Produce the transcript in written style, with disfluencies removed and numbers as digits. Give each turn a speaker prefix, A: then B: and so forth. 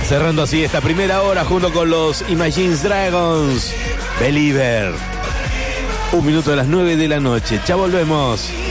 A: Cerrando así esta primera hora junto con los Imagine Dragons. Believer. 1 minuto de las 9 de la noche. Ya volvemos.